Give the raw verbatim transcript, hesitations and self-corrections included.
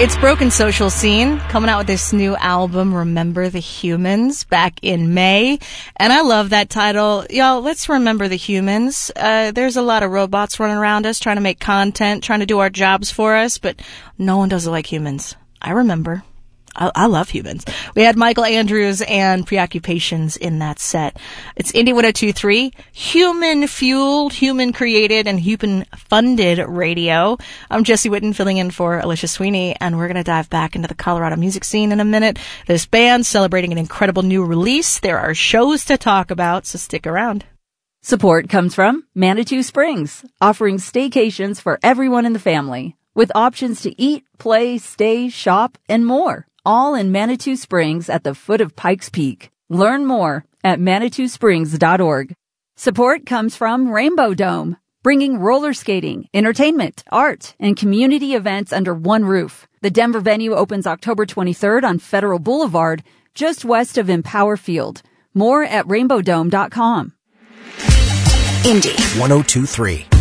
It's Broken Social Scene coming out with this new album, Remember the Humans, back in May. And I love that title. Y'all, let's remember the humans. Uh, there's a lot of robots running around us trying to make content, trying to do our jobs for us, but no one does it like humans. I remember. I, I love humans. We had Michael Andrews and Preoccupations in that set. It's Indie one oh two point three, human-fueled, human-created, and human-funded radio. I'm Jesse Whitten, filling in for Alicia Sweeney, and we're going to dive back into the Colorado music scene in a minute. This band's celebrating an incredible new release. There are shows to talk about, so stick around. Support comes from Manitou Springs, offering staycations for everyone in the family, with options to eat, play, stay, shop, and more. All in Manitou Springs at the foot of Pikes Peak. Learn more at manitou springs dot org. Support comes from Rainbow Dome, bringing roller skating, entertainment, art, and community events under one roof. The Denver venue opens October twenty-third on Federal Boulevard, just west of Empower Field. More at rainbow dome dot com. Indie one oh two point three.